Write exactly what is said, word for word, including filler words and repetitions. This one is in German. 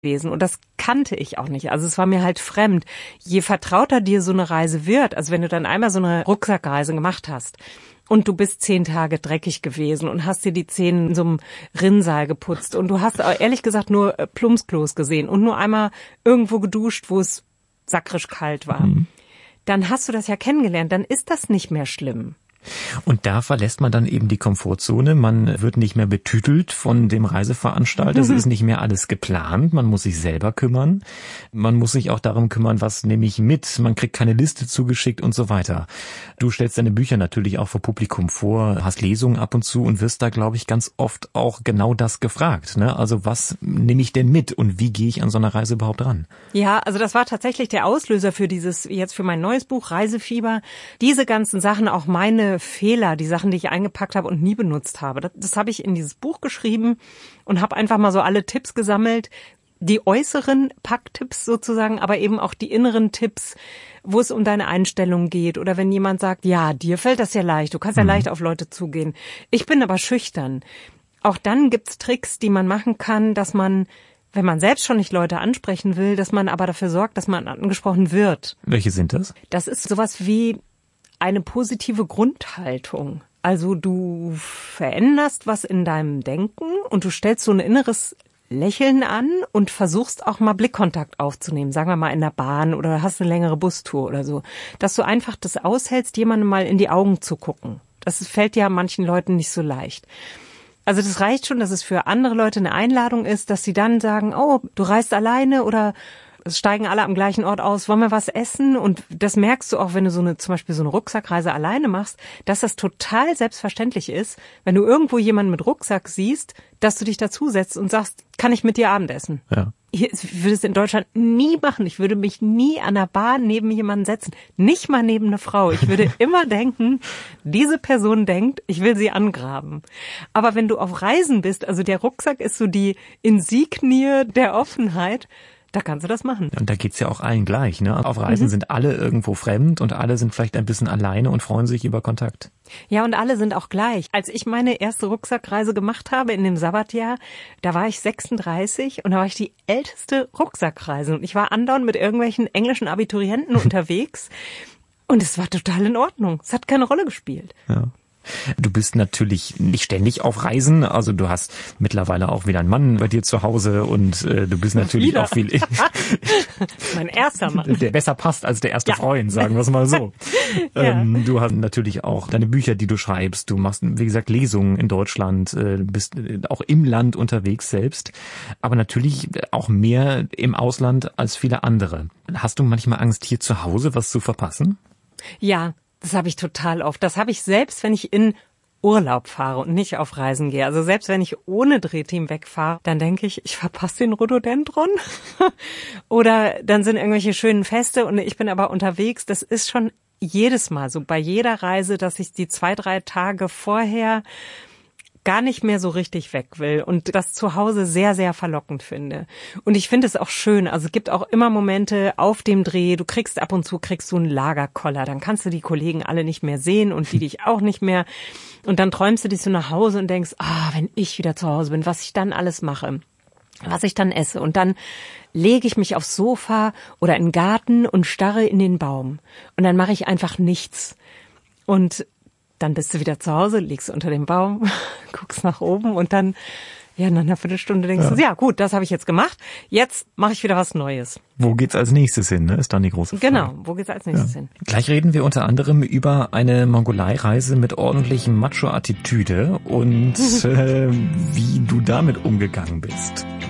gewesen und das kannte ich auch nicht. Also es war mir halt fremd. Je vertrauter dir so eine Reise wird, also wenn du dann einmal so eine Rucksackreise gemacht hast und du bist zehn Tage dreckig gewesen und hast dir die Zähne in so einem Rinnsal geputzt und du hast ehrlich gesagt nur Plumpsklos gesehen und nur einmal irgendwo geduscht, wo es sakrisch kalt war, mhm. dann hast du das ja kennengelernt, dann ist das nicht mehr schlimm. Und da verlässt man dann eben die Komfortzone. Man wird nicht mehr betütelt von dem Reiseveranstalter. Es ist nicht mehr alles geplant. Man muss sich selber kümmern. Man muss sich auch darum kümmern, was nehme ich mit. Man kriegt keine Liste zugeschickt und so weiter. Du stellst deine Bücher natürlich auch vor Publikum vor, hast Lesungen ab und zu und wirst da, glaube ich, ganz oft auch genau das gefragt, ne? Also was nehme ich denn mit und wie gehe ich an so einer Reise überhaupt ran? Ja, also das war tatsächlich der Auslöser für dieses, jetzt für mein neues Buch Reisefieber. Diese ganzen Sachen, auch meine Fehler, die Sachen, die ich eingepackt habe und nie benutzt habe. Das, das habe ich in dieses Buch geschrieben und habe einfach mal so alle Tipps gesammelt, die äußeren Packtipps sozusagen, aber eben auch die inneren Tipps, wo es um deine Einstellung geht oder wenn jemand sagt, ja, dir fällt das ja leicht, du kannst ja mhm. leicht auf Leute zugehen. Ich bin aber schüchtern. Auch dann gibt's Tricks, die man machen kann, dass man, wenn man selbst schon nicht Leute ansprechen will, dass man aber dafür sorgt, dass man angesprochen wird. Welche sind das? Das ist sowas wie eine positive Grundhaltung. Also du veränderst was in deinem Denken und du stellst so ein inneres Lächeln an und versuchst auch mal Blickkontakt aufzunehmen. Sagen wir mal in der Bahn oder hast eine längere Bustour oder so. Dass du einfach das aushältst, jemandem mal in die Augen zu gucken. Das fällt ja manchen Leuten nicht so leicht. Also das reicht schon, dass es für andere Leute eine Einladung ist, dass sie dann sagen, oh, du reist alleine oder es steigen alle am gleichen Ort aus, wollen wir was essen? Und das merkst du auch, wenn du so eine, zum Beispiel so eine Rucksackreise alleine machst, dass das total selbstverständlich ist, wenn du irgendwo jemanden mit Rucksack siehst, dass du dich dazusetzt und sagst, kann ich mit dir Abendessen? Ja. Ich würde es in Deutschland nie machen. Ich würde mich nie an der Bahn neben jemanden setzen. Nicht mal neben eine Frau. Ich würde immer denken, diese Person denkt, ich will sie angraben. Aber wenn du auf Reisen bist, also der Rucksack ist so die Insignie der Offenheit, da kannst du das machen. Und da geht's ja auch allen gleich, ne? Auf Reisen mhm. sind alle irgendwo fremd und alle sind vielleicht ein bisschen alleine und freuen sich über Kontakt. Ja, und alle sind auch gleich. Als ich meine erste Rucksackreise gemacht habe in dem Sabbatjahr, da war ich sechsunddreißig und da war ich die älteste Rucksackreise. Und ich war andauernd mit irgendwelchen englischen Abiturienten unterwegs und es war total in Ordnung. Es hat keine Rolle gespielt. Ja. Du bist natürlich nicht ständig auf Reisen, also du hast mittlerweile auch wieder einen Mann bei dir zu Hause und äh, du bist natürlich wieder. auch viel... Mein erster Mann. Der besser passt als der erste ja. Freund, sagen wir es mal so. ja. ähm, du hast natürlich auch deine Bücher, die du schreibst, du machst, wie gesagt, Lesungen in Deutschland, äh, bist auch im Land unterwegs selbst, aber natürlich auch mehr im Ausland als viele andere. Hast du manchmal Angst, hier zu Hause was zu verpassen? Ja. Das habe ich total oft. Das habe ich selbst, wenn ich in Urlaub fahre und nicht auf Reisen gehe. Also selbst wenn ich ohne Drehteam wegfahre, dann denke ich, ich verpasse den Rhododendron. Oder dann sind irgendwelche schönen Feste und ich bin aber unterwegs. Das ist schon jedes Mal so bei jeder Reise, dass ich die zwei, drei Tage vorher gar nicht mehr so richtig weg will und das zu Hause sehr, sehr verlockend finde. Und ich finde es auch schön, also es gibt auch immer Momente auf dem Dreh, du kriegst ab und zu, kriegst du einen Lagerkoller, dann kannst du die Kollegen alle nicht mehr sehen und die dich auch nicht mehr und dann träumst du dich so nach Hause und denkst, ah, wenn ich wieder zu Hause bin, was ich dann alles mache, was ich dann esse und dann lege ich mich aufs Sofa oder in den Garten und starre in den Baum und dann mache ich einfach nichts und dann bist du wieder zu Hause, liegst unter dem Baum, guckst nach oben und dann, ja, nach einer Viertelstunde denkst ja. du, ja gut, das habe ich jetzt gemacht, jetzt mache ich wieder was Neues. Wo geht's als nächstes hin, ne? Ist dann die große Frage. Genau, wo geht's als nächstes ja. hin? Gleich reden wir unter anderem über eine Mongolei-Reise mit ordentlichem Macho-Attitüde und äh, wie du damit umgegangen bist.